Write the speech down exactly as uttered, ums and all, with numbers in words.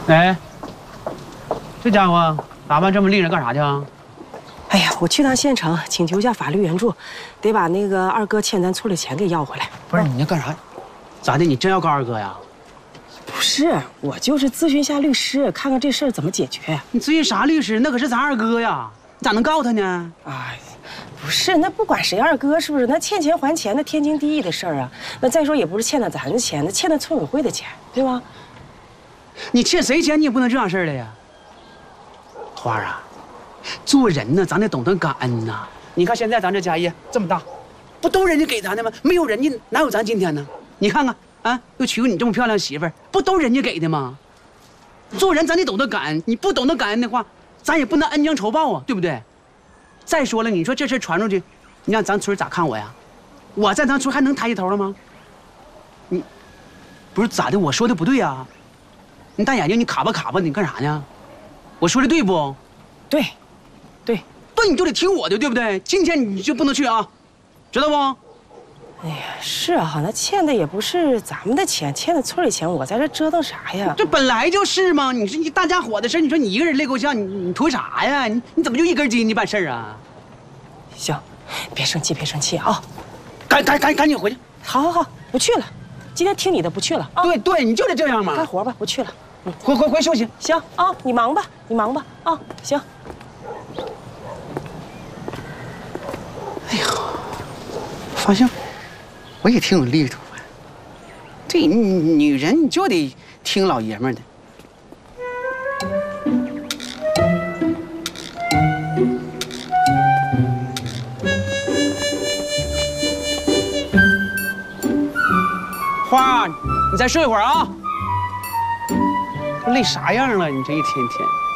哎，这家伙打扮这么厉害干啥去啊？ 哎呀，我去趟县城请求一下法律援助，得把那个二哥欠咱村的钱给要回来。 不是你那干啥？咋的？你真要告二哥呀？ 不是，我就是咨询一下律师，看看这事儿怎么解决。 你咨询啥律师？那可是咱二哥呀，你咋能告他呢？ 哎，不是，那不管谁二哥是不是？那欠钱还钱，那天经地义的事儿啊。那再说也不是欠的咱的钱，那欠的村委会的钱，对吧？ 你欠谁钱，你也不能这样事儿的呀。花儿啊，做人呢，咱得懂得感恩呐。你看现在咱这家业这么大，不都人家给咱的吗？没有人家哪有咱今天呢？你看看啊，又娶个你这么漂亮媳妇儿，不都人家给的吗？做人咱得懂得感恩，你不懂得感恩的话，咱也不能恩将仇报啊，对不对？再说了，你说这事传出去，你让咱村咋看我呀？我在咱村还能抬起头了吗？你不是咋的？我说的不对呀？你大眼睛，你卡吧卡吧，你干啥呢？我说的对不？ 对，对， 对，你就得听我的，对不对？今天你就不能去啊，知道不？ 哎呀，是啊，那欠的也不是咱们的钱，欠的村里钱，我在这折腾啥呀？ 这本来就是嘛。你说你大家伙的事，你说你一个人累够呛，你你图啥呀？你你怎么就一根筋你办事啊？ 行，别生气，别生气啊！ 赶赶赶赶紧回去！ 好好好，不去了，今天听你的，不去了啊！ 对对，你就得这样嘛。 干活吧，不去了。 嗯，回回回休息。 行啊，你忙吧，你忙吧啊，行。 哎呀，发现我也挺有力度啊。对，女人你就得听老爷们的。花儿，你再睡会儿啊。累啥样了？你这一天天。